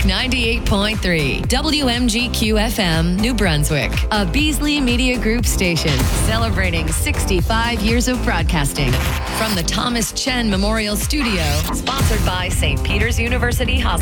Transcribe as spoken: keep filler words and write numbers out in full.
Talk ninety-eight point three, W M G Q F M, New Brunswick, a Beasley Media Group station celebrating sixty-five years of broadcasting. From the Thomas Chen Memorial Studio, sponsored by Saint Peter's University Hospital.